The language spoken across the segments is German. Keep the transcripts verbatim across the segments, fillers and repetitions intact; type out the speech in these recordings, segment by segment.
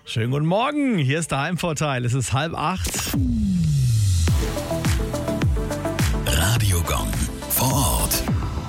Schönen guten Morgen, hier ist der Heimvorteil. Es ist halb acht. Radio Gong vor Ort.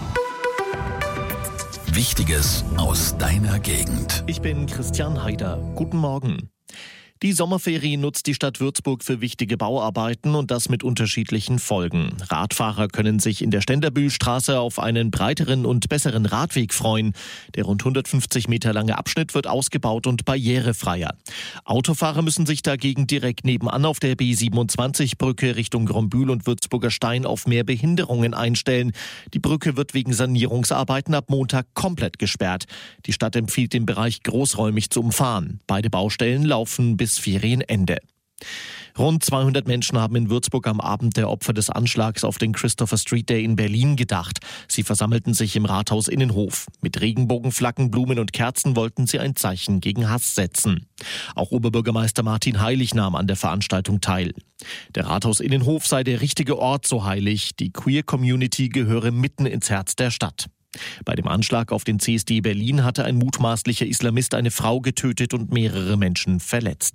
Wichtiges aus deiner Gegend. Ich bin Christian Haider. Guten Morgen. Die Sommerferien nutzt die Stadt Würzburg für wichtige Bauarbeiten und das mit unterschiedlichen Folgen. Radfahrer können sich in der Ständerbühlstraße auf einen breiteren und besseren Radweg freuen. Der rund hundertfünfzig Meter lange Abschnitt wird ausgebaut und barrierefreier. Autofahrer müssen sich dagegen direkt nebenan auf der B siebenundzwanzig-Brücke Richtung Grombühl und Würzburger Stein auf mehr Behinderungen einstellen. Die Brücke wird wegen Sanierungsarbeiten ab Montag komplett gesperrt. Die Stadt empfiehlt, den Bereich großräumig zu umfahren. Beide Baustellen laufen bis Ferienende. Rund zweihundert Menschen haben in Würzburg am Abend der Opfer des Anschlags auf den Christopher Street Day in Berlin gedacht. Sie versammelten sich im Rathaus Innenhof. Mit Regenbogenflaggen, Blumen und Kerzen wollten sie ein Zeichen gegen Hass setzen. Auch Oberbürgermeister Martin Heilig nahm an der Veranstaltung teil. Der Rathaus Innenhof sei der richtige Ort, so Heilig. Die Queer-Community gehöre mitten ins Herz der Stadt. Bei dem Anschlag auf den C S D Berlin hatte ein mutmaßlicher Islamist eine Frau getötet und mehrere Menschen verletzt.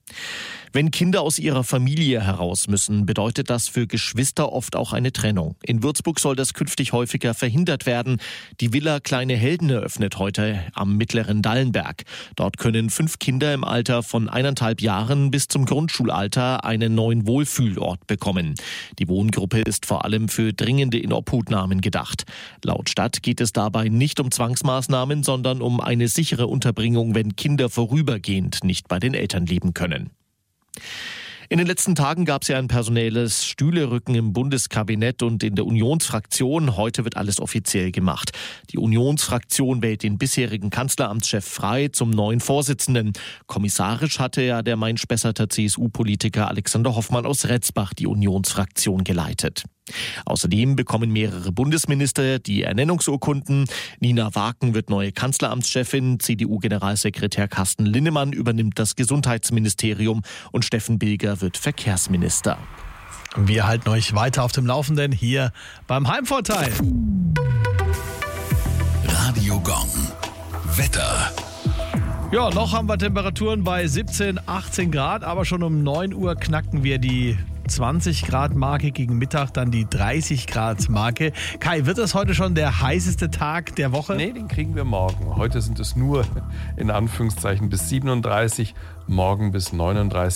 Wenn Kinder aus ihrer Familie heraus müssen, bedeutet das für Geschwister oft auch eine Trennung. In Würzburg soll das künftig häufiger verhindert werden. Die Villa Kleine Helden eröffnet heute am mittleren Dallenberg. Dort können fünf Kinder im Alter von eineinhalb Jahren bis zum Grundschulalter einen neuen Wohlfühlort bekommen. Die Wohngruppe ist vor allem für dringende Inobhutnahmen gedacht. Laut Stadt geht es dabei nicht um Zwangsmaßnahmen, sondern um eine sichere Unterbringung, wenn Kinder vorübergehend nicht bei den Eltern leben können. In den letzten Tagen gab es ja ein personelles Stühlerücken im Bundeskabinett und in der Unionsfraktion. Heute wird alles offiziell gemacht. Die Unionsfraktion wählt den bisherigen Kanzleramtschef Frey zum neuen Vorsitzenden. Kommissarisch hatte ja der Main-Spessarter C S U-Politiker Alexander Hoffmann aus Retzbach die Unionsfraktion geleitet. Außerdem bekommen mehrere Bundesminister die Ernennungsurkunden. Nina Waken wird neue Kanzleramtschefin, C D U-Generalsekretär Carsten Linnemann übernimmt das Gesundheitsministerium und Steffen Bilger wird Verkehrsminister. Wir halten euch weiter auf dem Laufenden hier beim Heimvorteil. Radio Gong. Wetter. Ja, noch haben wir Temperaturen bei siebzehn, achtzehn Grad, aber schon um neun Uhr knacken wir die zwanzig Grad Marke, gegen Mittag dann die dreißig Grad Marke. Kai, wird das heute schon der heißeste Tag der Woche? Nee, den kriegen wir morgen. Heute sind es nur in Anführungszeichen bis siebenunddreißig, morgen bis neununddreißig.